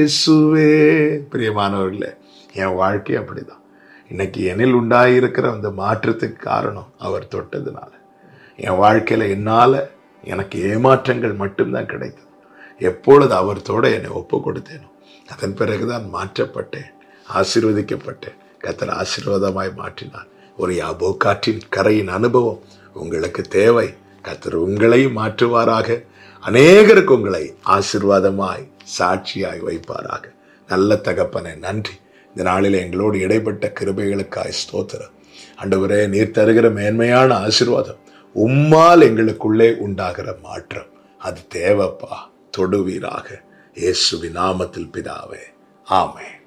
இயேசுவே. பிரியமானவர்களே, என் வாழ்க்கை அப்படிதான். இன்னைக்கு என்னில் உண்டாயிருக்கிற அந்த மாற்றத்துக்கு காரணம் அவர் தொட்டதுனால. என் வாழ்க்கையில எனக்கு ஏமாற்றங்கள் மட்டும்தான் கிடைத்தது. எப்பொழுது அவர் தொட என்னை ஒப்பு கொடுத்தேனோ அதன் பிறகுதான் மாற்றப்பட்டேன், ஆசீர்வதிக்கப்பட்டேன். கர்த்தர் ஆசீர்வாதமாய் மாற்றினார். ஒரு யாபோக்காற்றின் கரையின் அனுபவம் உங்களுக்கு தேவை. கர்த்தர் உங்களையும் மாற்றுவாராக. அநேகருக்கு உங்களை ஆசீர்வாதமாய் சாட்சியாய் வைப்பாராக. நல்ல தகப்பனே, நன்றி. இந்த நாளில் எங்களோடு இடைப்பட்ட கிருபைகளுக்காய் ஸ்தோத்திரம். ஆண்டவரே, நீர் தருகிற மேன்மையான ஆசீர்வாதம், உம்மால் எங்களுக்குள்ளே உண்டாகிற மாற்றம், அது தேவைப்பா. தொடுவீராக. இயேசுவின் நாமத்தில் பிதாவே, ஆமென்.